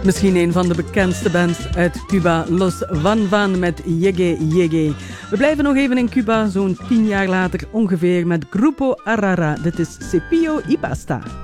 Misschien een van de bekendste bands uit Cuba, Los Van Van met Llegue Llegue. We blijven nog even in Cuba, zo'n 10 jaar later ongeveer, met Grupo Arrara. Dit is Cepillo y Basta.